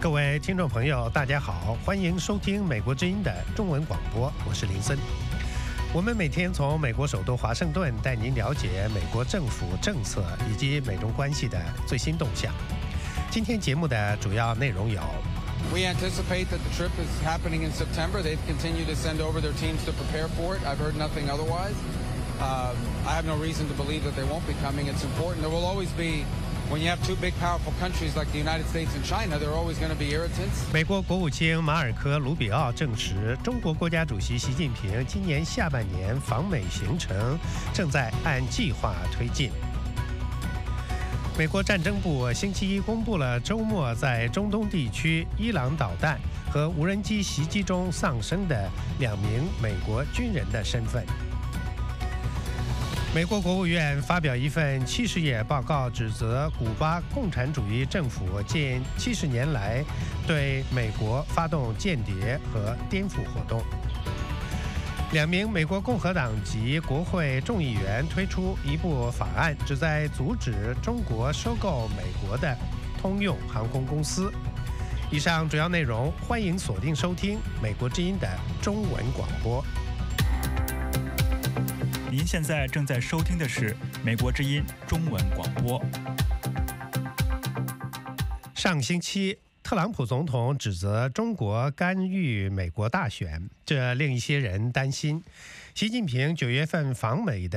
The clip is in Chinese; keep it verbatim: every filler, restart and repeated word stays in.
各位听众朋友，大家好，欢迎收听美国之音的中文广播，我是林森。我们每天从美国首都华盛顿带您了解美国政府政策以及美中关系的最新动向。今天节目的主要内容有 We anticipate that the trip is happening in September. They've continued to send over their teams to prepare for it. I've heard nothing otherwise. Uh, I have no reason to believe that they won't be coming. It's important. There will always be, when you have two big, powerful countries like the United States and China, there are always going to be irritants. 美国国务卿马尔科·卢比奥证实，中国国家主席习近平今年下半年访美行程正在按计划推进。美国战争部星期一公布了周末在中东地区伊朗导弹和无人机袭击中丧生的两名美国军人的身份。美国国务院发表一份七十页报告，指责古巴共产主义政府近七十年来对美国发动间谍和颠覆活动。两名美国共和党籍国会众议员推出一部法案，旨在阻止中国收购美国的通用航空公司。以上主要内容，欢迎锁定收听美国之音的中文广播。 您现在正在收听的是美国之音中文广播。 上星期，特朗普总统指责中国干预美国大选，这令一些人担心，习近平九月份访美的